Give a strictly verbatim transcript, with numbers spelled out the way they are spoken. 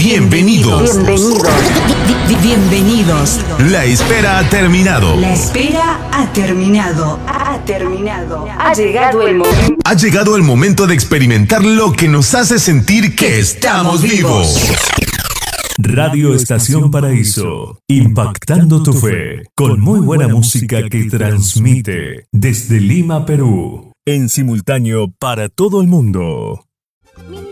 Bienvenidos. Bienvenidos. Bienvenidos. La espera ha terminado. La espera ha terminado. Ha terminado. Ha llegado el momento. Ha llegado el momento de experimentar lo que nos hace sentir que estamos vivos. Radio Estación Paraíso, impactando tu fe, con muy buena música que transmite desde Lima, Perú, en simultáneo para todo el mundo.